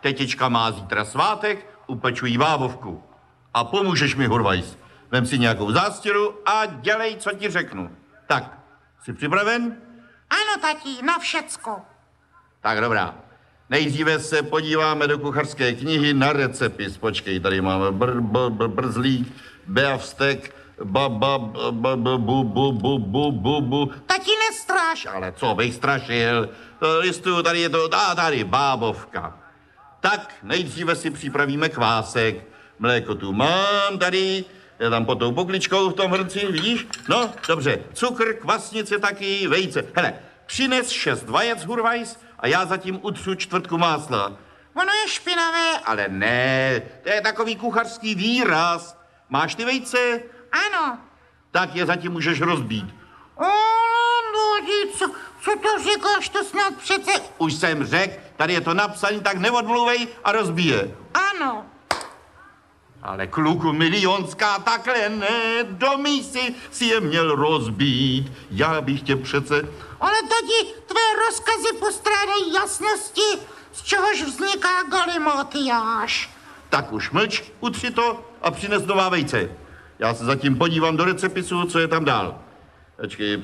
tetička má zítra svátek, upeču jí bábovku. A pomůžeš mi, Hurvajs. Vem si nějakou zástěru a dělej, co ti řeknu. Tak, jsi připraven? Ano, tati, na všecko. Tak dobrá. Nejdříve se podíváme do kuchařské knihy na recepis. Počkej, tady máme brzlík, beafstek, bu. Tati, nestraš. Ale co bych strašil? Listuju, tady je to, tady, bábovka. Tak, nejdříve si připravíme kvásek. Mléko tu mám tady, je tam pod tou pokličkou v tom hrnci, vidíš? No, dobře, cukr, kvasnice taky, vejce. Hele, přines 6 vajec, Hurvajs, a já zatím utřu čtvrtku másla. Ono je špinavé. Ale ne, to je takový kuchařský výraz. Máš ty vejce? Ano. Tak je zatím můžeš rozbít. Co to říkáš, to snad přece... Už jsem řekl, tady je to napsané, tak neodmluvej a rozbíje. Ano. Ale kluku milionská, takhle ne, do mísy si je měl rozbít. Já bych tě přece... Ale tati, tvé rozkazy postrádají jasnosti, z čehož vzniká galimatiáš. Tak už mlč, utři to a přines nová vejce. Já se zatím podívám do recepisu, co je tam dál. Počkej,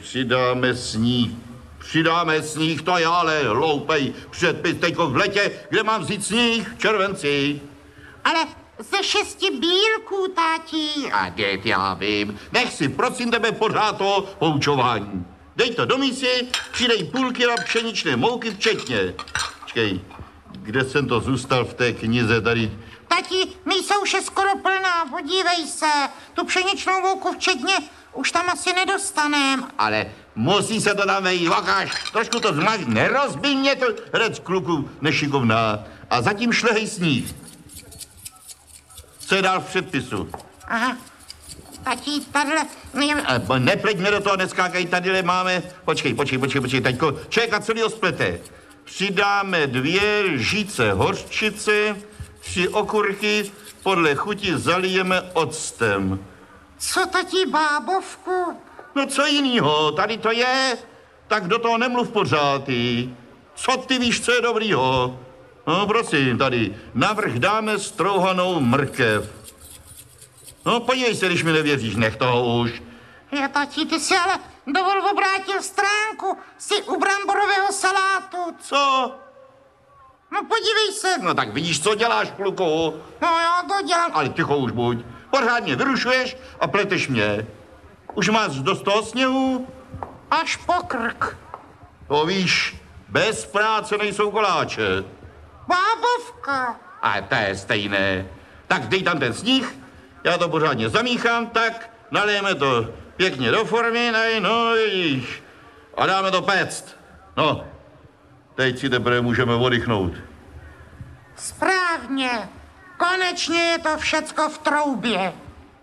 přidáme sníh, to je ale hloupej předpis teďko v letě, kde mám vzít sníh v červenci. Ale ze 6 bílků, tati. A dět, já vím. Nech si, prosím tebe, pořád to poučování. Dej to do mísy, přidej půl kila pšeničné mouky včetně. Počkej, kde jsem to zůstal v té knize tady? Tati, mísa už je skoro plná, podívej se. Tu pšeničnou mouku včetně už tam asi nedostanem. Ale musí se to tam vejít, vakáš, trošku to zmaž, nerozbij mě to, hrec kluku nešikovná. A zatím šlehej sníh. Co je dál v předpisu? Aha, tati, tadyhle... Nepleť mě do toho, neskákaj, tadyhle máme... Počkej, taďko, člověka celýho splete. Přidáme 2 lžíce hořčice, 3 okurky, podle chuti zalijeme octem. Co, tati, bábovku? No co jinýho, tady to je. Tak do toho nemluv pořád, ty. Co ty víš, co je dobrýho? No prosím, tady, navrch dáme strouhanou mrkev. No podívej se, když mi nevěříš, nech toho už. Jo, tati, ty si ale dovol obrátil stránku, jsi u bramborového salátu. Co? No podívej se. No tak vidíš, co děláš, kluku. No já to dělám. Ale ticho už buď. Pořádně vyrušuješ a pleteš mě. Už máš dost toho sněhu? Až po krk. To víš, bez práce nejsou koláče. Bábovka. A to je stejné. Tak dej tam ten sníh, já to pořádně zamíchám, tak nalijeme to pěkně do formy, no vidíš. A dáme to péct. No, teď si teprve můžeme oddychnout. Správně. Konečně je to všecko v troubě.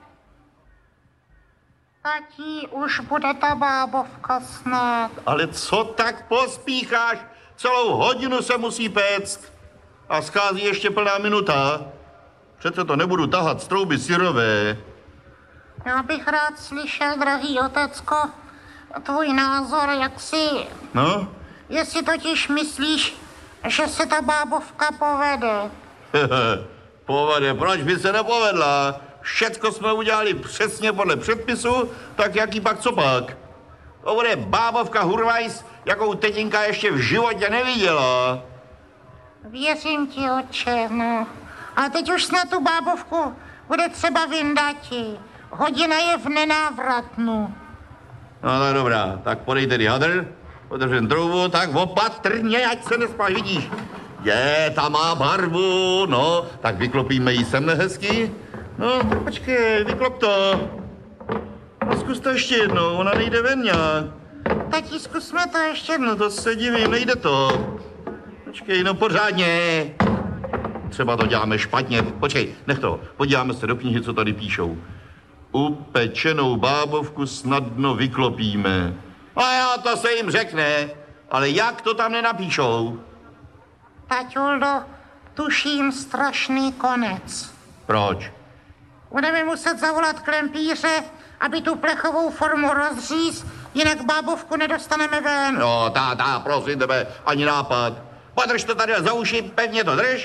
Tati, už bude ta bábovka snad. Ale co tak pospícháš? Celou hodinu se musí péct. A schází ještě plná minuta. Přece to nebudu tahat z trouby syrové. Já bych rád slyšel, drahý otecko, tvůj názor, jak si... No? Jestli totiž myslíš, že se ta bábovka povede. Povede, proč by se nepovedla? Všecko jsme udělali přesně podle předpisu, tak jaký pak co pak? To bude bábovka Hurvajs, jakou tetinka ještě v životě neviděla. Věřím ti, otče, no. A teď už snad tu bábovku bude třeba vyndati. Hodina je v nenávratnu. No tak dobrá, tak podej tedy hadr, podržím troubu, tak opatrně, ať se nespáš, vidíš. Ta má barvu, no, tak vyklopíme ji semhle hezky. No, tak počkej, vyklop to. No, zkus to ještě jednou, ona nejde ven nějak. Tati, zkusme to ještě jednou. No to se divím, nejde to. Počkej, no pořádně. Třeba to děláme špatně. Počkej, nech to, podíváme se do knihy, co tady píšou. Upečenou bábovku snadno vyklopíme. A jo, to se jim řekne, ale jak to tam nenapíšou? Taťuldo, tuším strašný konec. Proč? Budeme muset zavolat klempíře, aby tu plechovou formu rozříz, jinak bábovku nedostaneme ven. No, prosím tebe, ani nápad. Podrž to tady za uši, pevně to drž